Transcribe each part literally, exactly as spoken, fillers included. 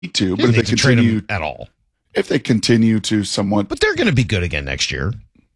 to, but if they to trade continue him at all, if they continue to somewhat, but they're going to be good again next year.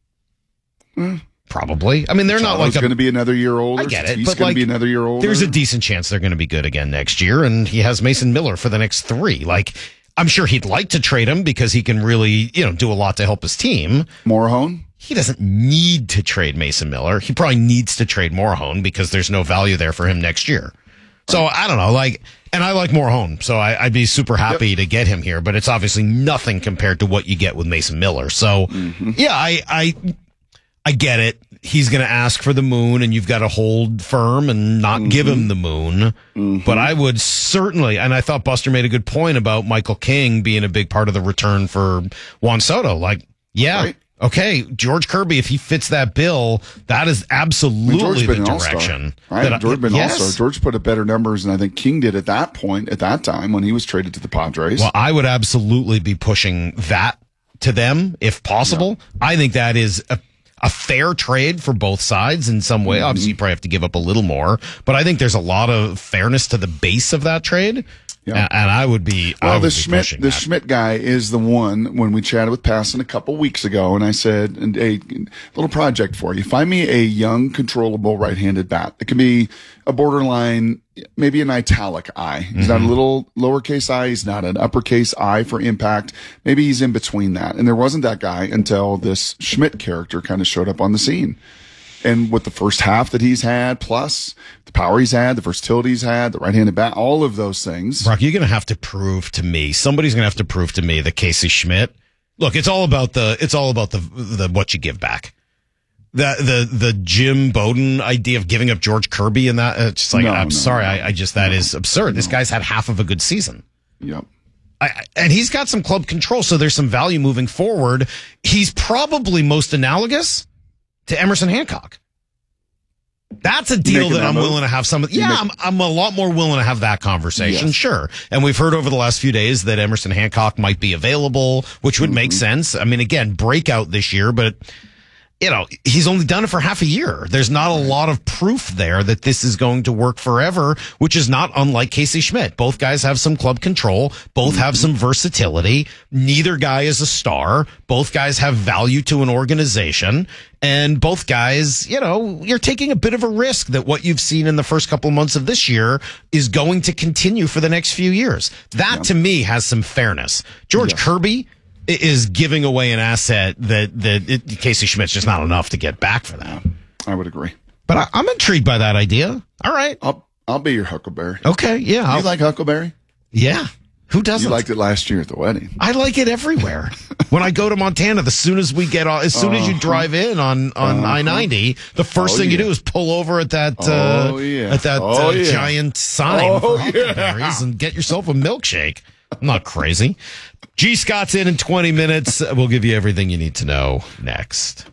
Mm. Probably. I mean, they're not like going to be another year older. I get it, He's but going like, to be another year older. There's a decent chance they're going to be good again next year, and he has Mason Miller for the next three. Like, I'm sure he'd like to trade him because he can really, you know, do a lot to help his team. Moorhone? He doesn't need to trade Mason Miller. He probably needs to trade Moorhone because there's no value there for him next year. So right. I don't know, like, and I like Moorhone, so I, I'd be super happy yep. to get him here, but it's obviously nothing compared to what you get with Mason Miller. So mm-hmm. yeah, I, I, I get it. He's going to ask for the moon, and you've got to hold firm and not mm-hmm. give him the moon. Mm-hmm. But I would certainly, and I thought Buster made a good point about Michael King being a big part of the return for Juan Soto. Like, yeah, right. okay, George Kirby, if he fits that bill, that is absolutely I mean, the direction. Right? That George I, been yes. all-star. George put up better numbers than I think King did at that point, at that time when he was traded to the Padres. Well, I would absolutely be pushing that to them if possible. Yeah. I think that is a A fair trade for both sides in some way. Mm-hmm. Obviously, you probably have to give up a little more, but I think there's a lot of fairness to the base of that trade. Yeah. And I would be, well, I would the be Schmidt, pushing the that. Schmidt guy is the one when we chatted with Passon a couple weeks ago, and I said, and a little project for you. Find me a young, controllable right-handed bat. It can be a borderline, maybe an italic I. He's mm-hmm. not a little lowercase I. He's not an uppercase I for impact. Maybe he's in between that. And there wasn't that guy until this Schmidt character kind of showed up on the scene. And with the first half that he's had, plus the power he's had, the versatility he's had, the right-handed bat, all of those things. Brock, you're going to have to prove to me, somebody's going to have to prove to me that Casey Schmidt, look, it's all about the, it's all about the, the, what you give back. The, the, the Jim Bowden idea of giving up George Kirby and that, it's just like, no, I'm no, sorry, no, I, I just, that no, is absurd. No. This guy's had half of a good season. Yep. I, and he's got some club control, so there's some value moving forward. He's probably most analogous to Emerson Hancock. That's a deal that I'm move? willing to have some. Yeah, make, I'm, I'm a lot more willing to have that conversation. Yes. Sure. And we've heard over the last few days that Emerson Hancock might be available, which would mm-hmm. make sense. I mean, again, breakout this year, but you know, he's only done it for half a year. There's not a lot of proof there that this is going to work forever, which is not unlike Casey Schmidt. Both guys have some club control. Both mm-hmm. have some versatility. Neither guy is a star. Both guys have value to an organization. And both guys, you know, you're taking a bit of a risk that what you've seen in the first couple of months of this year is going to continue for the next few years. That, yeah. to me, has some fairness. George yeah. Kirby is giving away an asset that, that it, Casey Schmidt's just not enough to get back for that. I would agree. But I, I'm intrigued by that idea. All right. I'll I'll be your Huckleberry. Okay, yeah. You I'll, like Huckleberry? Yeah. Who doesn't? You liked it last year at the wedding. I like it everywhere. When I go to Montana, as soon as we get off, as soon uh, as you drive in on, on uh, I ninety, the first oh, thing yeah. you do is pull over at that, uh, oh, yeah. at that oh, uh, yeah. giant sign oh, for Huckleberries yeah. and get yourself a milkshake. I'm not crazy. G. Scott's in in twenty minutes. We'll give you everything you need to know next.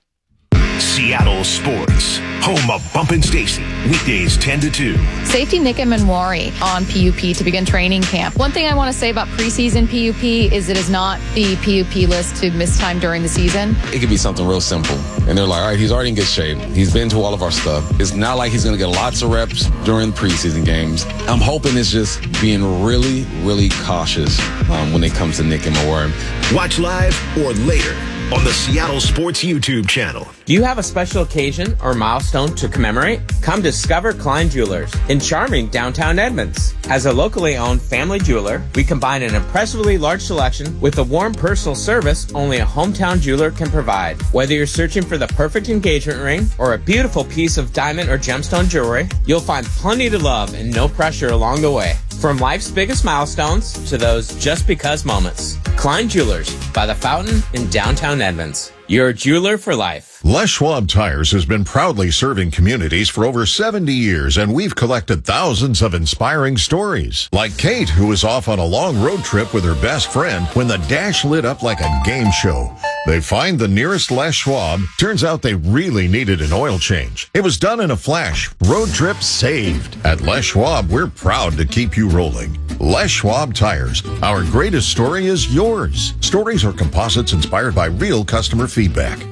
Seattle Sports, home of Bumpin' Stacy, weekdays ten to two. Safety Nick Manwari on P U P to begin training camp. One thing I want to say about preseason P U P is it is not the P U P list to miss time during the season. It could be something real simple. And they're like, all right, he's already in good shape. He's been to all of our stuff. It's not like he's going to get lots of reps during preseason games. I'm hoping it's just being really, really cautious um, when it comes to Nick Manwari. Watch live or later on the Seattle Sports YouTube channel. Do you have a special occasion or milestone to commemorate? Come discover Klein Jewelers in charming downtown Edmonds. As a locally owned family jeweler, we combine an impressively large selection with a warm personal service only a hometown jeweler can provide. Whether you're searching for the perfect engagement ring or a beautiful piece of diamond or gemstone jewelry, you'll find plenty to love and no pressure along the way. From life's biggest milestones to those just because moments. Klein Jewelers by the Fountain in downtown Edmonds. You're a jeweler for life. Les Schwab Tires has been proudly serving communities for over seventy years, and we've collected thousands of inspiring stories. Like Kate, who was off on a long road trip with her best friend when the dash lit up like a game show. They find the nearest Les Schwab. Turns out they really needed an oil change. It was done in a flash. Road trip saved. At Les Schwab, we're proud to keep you rolling. Les Schwab Tires. Our greatest story is yours. Stories are composites inspired by real customer feedback.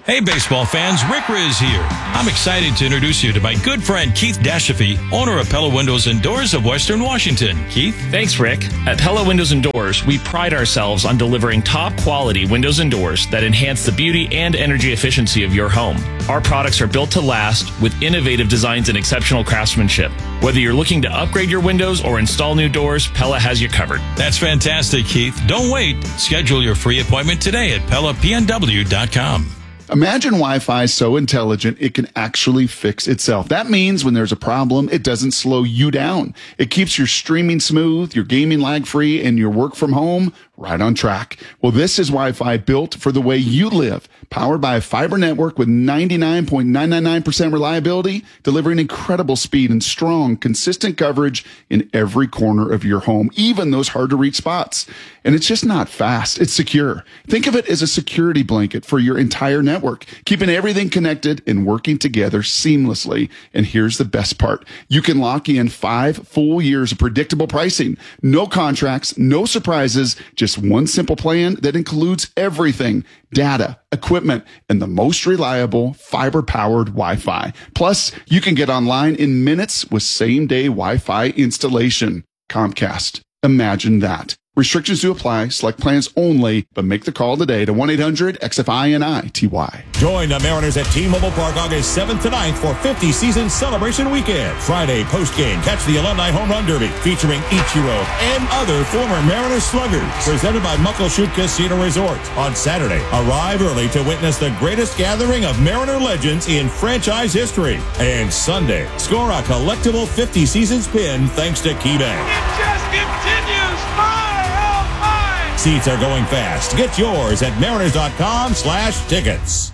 Hey, baseball fans, Rick Riz here. I'm excited to introduce you to my good friend Keith Dashafy, owner of Pella Windows and Doors of Western Washington. Keith? Thanks, Rick. At Pella Windows and Doors, we pride ourselves on delivering top quality windows and doors that enhance the beauty and energy efficiency of your home. Our products are built to last with innovative designs and exceptional craftsmanship. Whether you're looking to upgrade your windows or install new doors, Pella has you covered. That's fantastic, Keith. Don't wait. Schedule your free appointment today at Pella P N W dot com. Imagine Wi-Fi so intelligent it can actually fix itself. That means when there's a problem, it doesn't slow you down. It keeps your streaming smooth, your gaming lag-free, and your work from home right on track. Well, this is Wi-Fi built for the way you live, powered by a fiber network with ninety-nine point nine nine nine percent reliability, delivering incredible speed and strong, consistent coverage in every corner of your home, even those hard-to-reach spots. And it's just not fast. It's secure. Think of it as a security blanket for your entire network, keeping everything connected and working together seamlessly. And here's the best part. You can lock in five full years of predictable pricing. No contracts, no surprises, just one simple plan that includes everything: data, equipment, and the most reliable fiber-powered Wi-Fi. Plus, you can get online in minutes with same-day Wi-Fi installation. Comcast. Imagine that. Restrictions do apply. Select plans only, but make the call today to one eight hundred X F I N I T Y. Join the Mariners at T-Mobile Park August seventh to ninth for fifty season celebration weekend. Friday postgame, catch the Alumni Home Run Derby featuring Ichiro and other former Mariners sluggers. Presented by Muckleshoot Casino Resort. On Saturday, arrive early to witness the greatest gathering of Mariner legends in franchise history. And Sunday, score a collectible fifty seasons pin thanks to KeyBank. It just continues. Seats are going fast. Get yours at mariners dot com slash tickets.